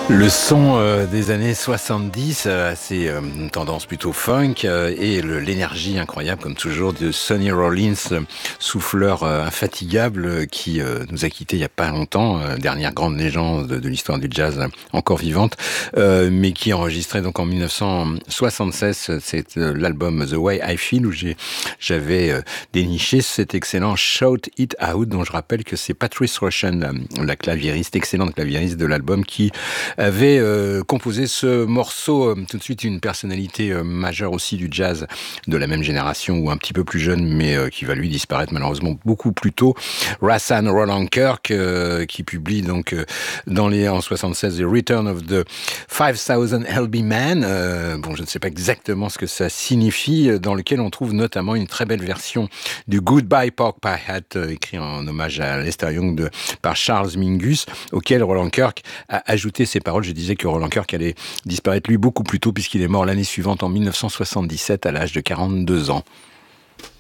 Le son des années 70, c'est une tendance plutôt funk et l'énergie incroyable, comme toujours, de Sonny Rollins, souffleur infatigable qui nous a quittés il y a pas longtemps, dernière grande légende de l'histoire du jazz encore vivante, mais qui enregistrait donc en 1976 c'est l'album The Way I Feel où j'avais déniché cet excellent Shout It Out, dont je rappelle que c'est Patrice Rushen, la claviériste, excellente claviériste de l'album, qui avait composé ce morceau. Tout de suite une personnalité majeure aussi du jazz de la même génération ou un petit peu plus jeune, mais qui va lui disparaître malheureusement beaucoup plus tôt. Rahsaan Roland Kirk, qui publie donc en 76 The Return of the 5000 LB Man. Bon, je ne sais pas exactement ce que ça signifie, dans lequel on trouve notamment une très belle version du Goodbye Pork Pie Hat, écrit en hommage à Lester Young par Charles Mingus, auquel Roland Kirk a ajouté ses paroles. Je disais que Roland Kirk allait disparaître lui beaucoup plus tôt puisqu'il est mort l'année suivante en 1977 à l'âge de 42 ans.